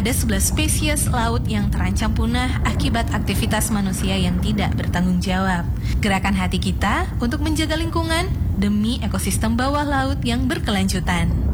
ada 11 spesies laut yang terancam punah akibat aktivitas manusia yang tidak bertanggung jawab. Gerakan hati kita untuk menjaga lingkungan demi ekosistem bawah laut yang berkelanjutan.